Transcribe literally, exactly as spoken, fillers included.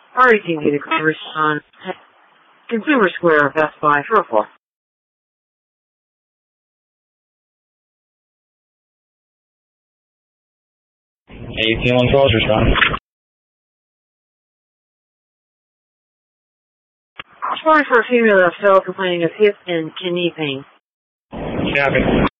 R E T V, the Consumer on Consumer Square, Best Buy, Shreveport. eighteen one twelve, respond. Sorry for a female that fell complaining of hip and knee pain. Copy.